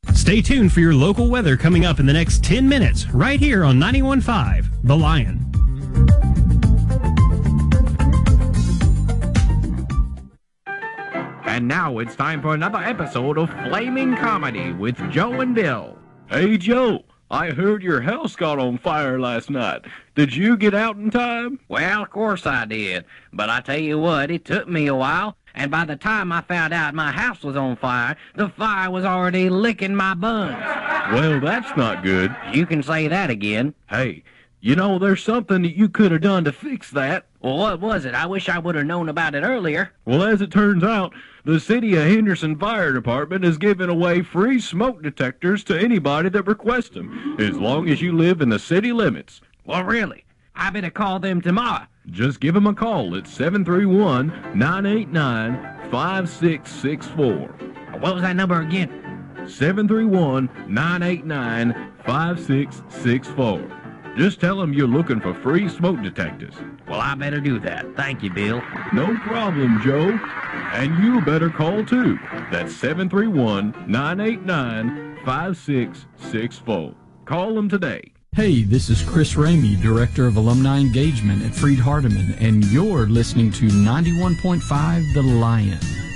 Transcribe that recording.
Stay tuned for your local weather coming up in the next 10 minutes, right here on 91.5 The Lion. And now it's time for another episode of Flaming Comedy with Joe and Bill. Hey, Joe, I heard your house got on fire last night. Did you get out in time? Well, of course I did. But I tell you what, it took me a while. And by the time I found out my house was on fire, the fire was already licking my buns. Well, that's not good. You can say that again. Hey, you know, there's something that you could have done to fix that. Well, what was it? I wish I would have known about it earlier. Well, as it turns out, the City of Henderson Fire Department is giving away free smoke detectors to anybody that requests them, as long as you live in the city limits. Well, really? I better call them tomorrow. Just give them a call at 731-989-5664. What was that number again? 731-989-5664. Just tell them you're looking for free smoke detectors. Well, I better do that. Thank you, Bill. No problem, Joe. And you better call, too. That's 731-989-5664. Call them today. Hey, this is Chris Ramey, Director of Alumni Engagement at Freed Hardeman, and you're listening to 91.5 The Lion.